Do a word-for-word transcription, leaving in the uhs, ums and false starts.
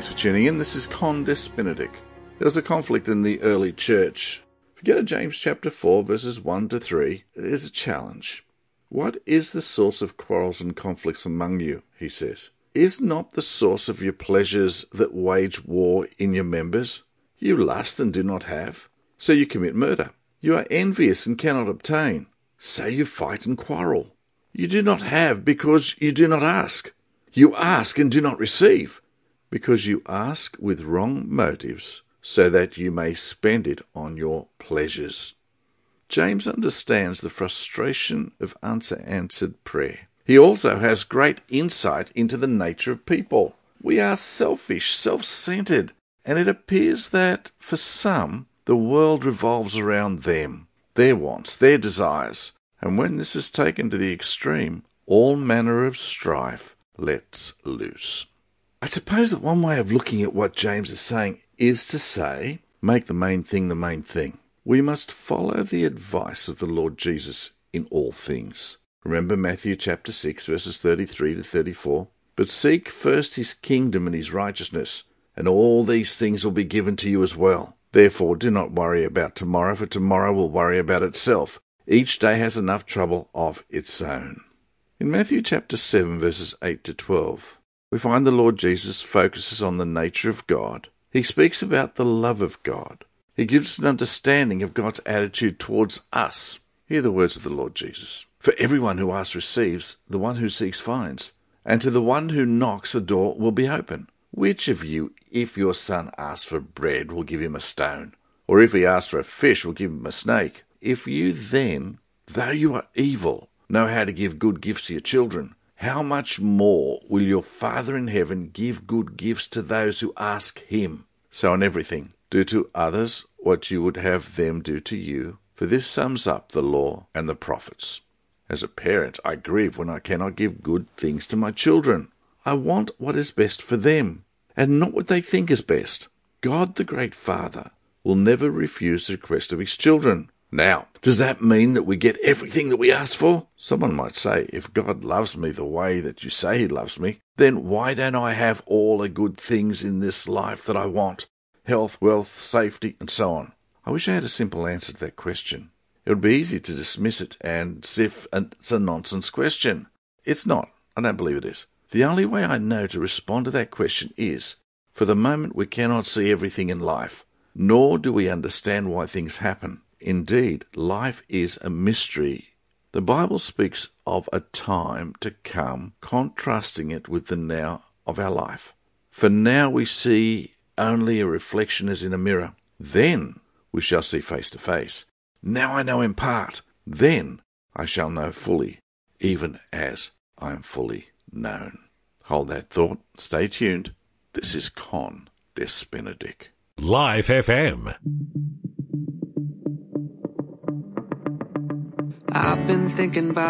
Thanks for tuning in. This is Con Des Benedict. There was a conflict in the early church. If you go to James chapter four, verses one to three, there's a challenge. What is the source of quarrels and conflicts among you, he says. Is not the source of your pleasures that wage war in your members? You lust and do not have, so you commit murder. You are envious and cannot obtain, so you fight and quarrel. You do not have because you do not ask. You ask and do not receive, because you ask with wrong motives, so that you may spend it on your pleasures. James understands the frustration of unanswered prayer. He also has great insight into the nature of people. We are selfish, self-centered, and it appears that, for some, the world revolves around them, their wants, their desires, and when this is taken to the extreme, all manner of strife lets loose. I suppose that one way of looking at what James is saying is to say, make the main thing the main thing. We must follow the advice of the Lord Jesus in all things. Remember Matthew chapter six, verses thirty-three to thirty-four. But seek first his kingdom and his righteousness, and all these things will be given to you as well. Therefore do not worry about tomorrow, for tomorrow will worry about itself. Each day has enough trouble of its own. In Matthew chapter seven, verses eight to twelve, we find the Lord Jesus focuses on the nature of God. He speaks about the love of God. He gives us an understanding of God's attitude towards us. Hear the words of the Lord Jesus. For everyone who asks receives, the one who seeks finds, and to the one who knocks the door will be open. Which of you, if your son asks for bread, will give him a stone? Or if he asks for a fish, will give him a snake? If you then, though you are evil, know how to give good gifts to your children, how much more will your Father in heaven give good gifts to those who ask him? So in everything, do to others what you would have them do to you, for this sums up the law and the prophets. As a parent, I grieve when I cannot give good things to my children. I want what is best for them, and not what they think is best. God, the great Father, will never refuse the request of his children. Now, does that mean that we get everything that we ask for? Someone might say, if God loves me the way that you say he loves me, then why don't I have all the good things in this life that I want? Health, wealth, safety, and so on. I wish I had a simple answer to that question. It would be easy to dismiss it and as if it's a nonsense question. It's not. I don't believe it is. The only way I know to respond to that question is, for the moment we cannot see everything in life, nor do we understand why things happen. Indeed, life is a mystery. The Bible speaks of a time to come, contrasting it with the now of our life. For now we see only a reflection as in a mirror. Then we shall see face to face. Now I know in part. Then I shall know fully, even as I am fully known. Hold that thought. Stay tuned. This is Con Des Benedict. Live F M. I've been thinking about